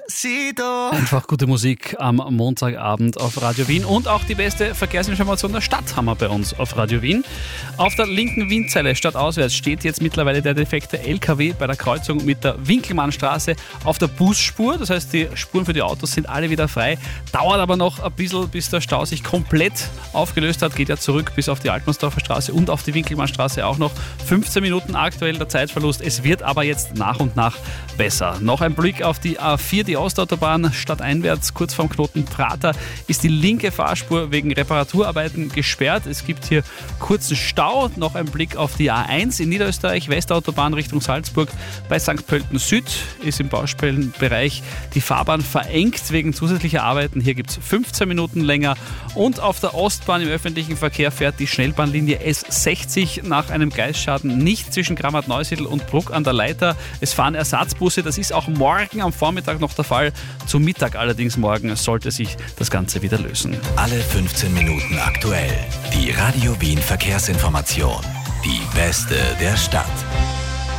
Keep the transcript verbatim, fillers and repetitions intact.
Despacito. Einfach gute Musik am Montagabend auf Radio Wien und auch die beste Verkehrsinformation der Stadt haben wir bei uns auf Radio Wien. Auf der linken Wienzeile stadtauswärts steht jetzt mittlerweile der defekte L K W bei der Kreuzung mit der Winkelmannstraße auf der Busspur. Das heißt, die Spuren für die Autos sind alle wieder frei. Dauert aber noch ein bisschen, bis der Stau sich komplett aufgelöst hat. Geht ja zurück bis auf die Altmannsdorfer Straße und auf die Winkelmannstraße auch noch. fünfzehn Minuten aktuell der Zeitverlust. Es wird aber jetzt nach und nach besser. Noch ein Blick auf die A vier, die Ostautobahn stadteinwärts. Kurz vorm Knoten Prater ist die linke Fahrspur wegen Reparaturarbeiten gesperrt. Es gibt hier kurzen Stau. Noch ein Blick auf die A eins in Niederösterreich, Westautobahn Richtung Salzburg. Bei Sankt Pölten Süd ist im Baustellenbereich die Fahrbahn verengt wegen zusätzlicher Arbeiten. Hier gibt es fünfzehn Minuten länger. Und auf der Ostbahn im öffentlichen Verkehr fährt die Schnellbahnlinie S sechzig nach einem Gleisschaden nicht zwischen Grammat-Neusiedl und Bruck an der Leiter. Es fahren Ersatzbusse. Das ist auch morgen am Vormittag noch der Fall. Zum Mittag allerdings morgen sollte sich das Ganze wieder lösen. Alle fünfzehn Minuten aktuell. Die Radio Wien Verkehrsinformation. Die beste der Stadt.